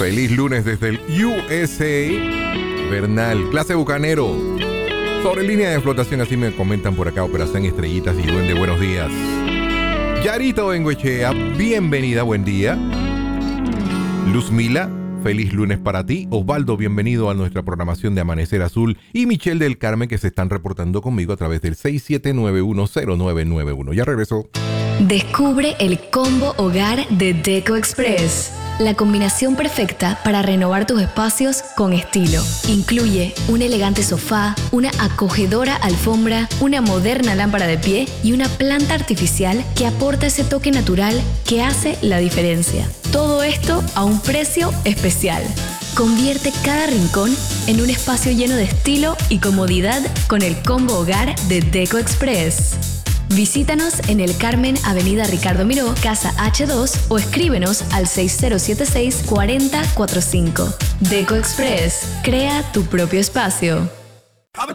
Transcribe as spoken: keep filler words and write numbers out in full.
Feliz lunes desde el U S A. Bernal, clase bucanero. Sobre línea de flotación, así me comentan por acá, Operación Estrellitas y Duende, buenos días. Yarito Bengoechea, bienvenida, buen día. Luzmila, feliz lunes para ti. Osvaldo, bienvenido a nuestra programación de Amanecer Azul. Y Michelle del Carmen, que se están reportando conmigo a través del seis siete nueve uno cero nueve nueve uno. Ya regreso. Descubre el combo hogar de Deco Express. La combinación perfecta para renovar tus espacios con estilo. Incluye un elegante sofá, una acogedora alfombra, una moderna lámpara de pie y una planta artificial que aporta ese toque natural que hace la diferencia. Todo esto a un precio especial. Convierte cada rincón en un espacio lleno de estilo y comodidad con el combo hogar de Deco Express. Visítanos en El Carmen, Avenida Ricardo Miró, Casa H dos o escríbenos al seis cero siete seis, cuatro cero cuatro cinco. Deco Express, crea tu propio espacio.